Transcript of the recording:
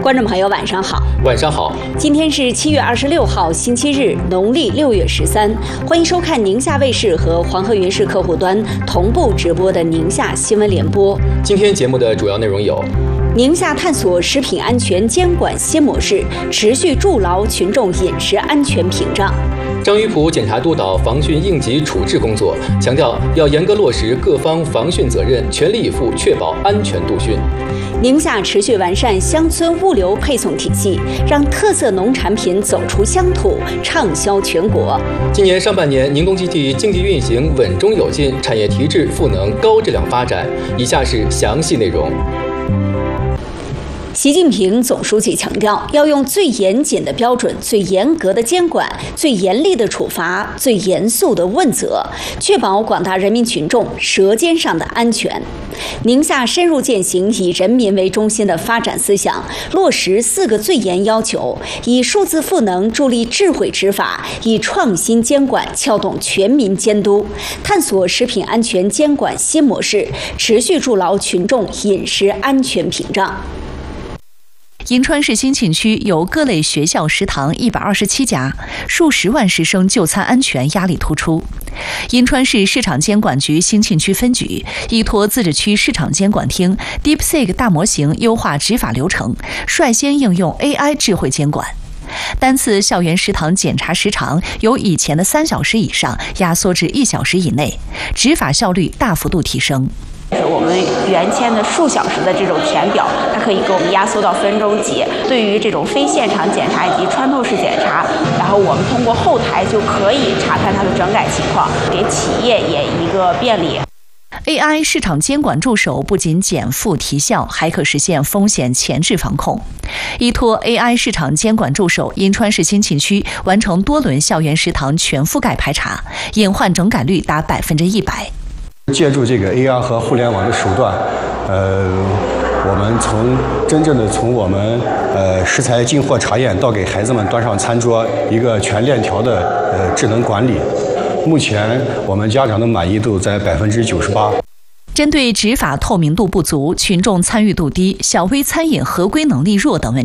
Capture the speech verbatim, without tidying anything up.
观众朋友，晚上好。 晚上好。 今天是七月二十六号，星期日，农历六月十三。欢迎收看宁夏卫视和黄河云视客户端同步直播的宁夏新闻联播。 今天节目的主要内容有： 宁夏探索食品安全监管新模式，持续筑牢群众饮食安全屏障。 张于普检查督导防汛应急处置工作，强调要严格落实各方防汛责任，全力以赴确保安全度汛。 宁夏持续完善乡村物流配送体系，让特色农产品走出乡土，畅销全国。 今年上半年，宁东基地经济运行稳中有进，产业提质赋能高质量发展。以下是详细内容。 习近平总书记强调，要用最严谨的标准、最严格的监管、最严厉的处罚、最严肃的问责，确保广大人民群众舌尖上的安全。宁夏深入践行以人民为中心的发展思想，落实四个最严要求，以数字赋能助力智慧执法，以创新监管撬动全民监督，探索食品安全监管新模式，持续筑牢群众饮食安全屏障。 银川市兴庆区有各类学校食堂一百二十七家，数十万师生就餐安全压力突出。银川市市场监管局兴庆区分局依托自治区市场监管厅 DeepSeek 大模型优化执法流程，率先应用 A I 智慧监管。单次校园食堂检查时长由以前的三小时以上压缩至一小时以内，执法效率大幅度提升。 我们原先的数小时的这种填表，它可以给我们压缩到分钟级。对于这种非现场检查以及穿透式检查，然后我们通过后台就可以查看它的整改情况，给企业也一个便利。 A I 市场监管助手不仅减负提效，还可实现风险前置防控。依托 A I 市场监管助手，银川市兴庆区完成多轮校园食堂全覆盖排查，隐患整改率达百分之一百。 借助这个 A I 和互联网的手段，呃，我们从真正的从我们呃食材进货查验到给孩子们端上餐桌，一个全链条的呃智能管理。目前我们家长的满意度在百分之九十八。 针对执法透明度不足、群众参与度低、小微餐饮合规能力弱等问